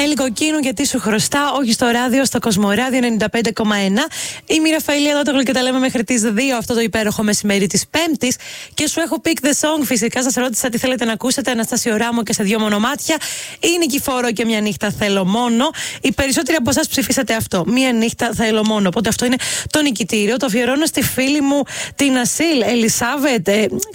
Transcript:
Έλλη Κοκκίνου, γιατί σου χρωστά, όχι στο ράδιο, στο Κοσμοράδιο 95,1. Είμαι η Ραφαηλή Αδότογλου και τα λέμε μέχρι τις 2 αυτό το υπέροχο μεσημέρι της Πέμπτης. Και σου έχω pick the song. Φυσικά σας ρώτησα τι θέλετε να ακούσετε. Αναστάσιο Ράμο και σε 2 μονομάτια. Ή Νικηφόρο και Μια νύχτα θέλω μόνο. Οι περισσότεροι από εσάς ψηφίσατε αυτό. Μια νύχτα θέλω μόνο. Οπότε αυτό είναι το νικητήριο. Το αφιερώνω στη φίλη μου την Ασίλ Ελισάβετ.